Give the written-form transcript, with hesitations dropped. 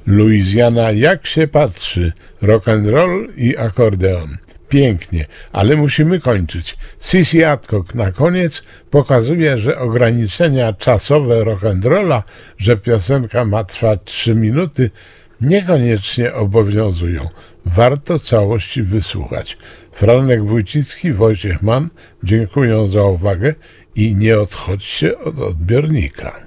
Louisiana, jak się patrzy, rock and roll i akordeon. Pięknie, ale musimy kończyć. Sissy Adcock na koniec pokazuje, że ograniczenia czasowe rock'n'rolla, że piosenka ma trwać 3 minuty, niekoniecznie obowiązują. Warto całości wysłuchać. Franek Wójcicki, Wojciech Mann dziękuję za uwagę i nie odchodźcie od odbiornika.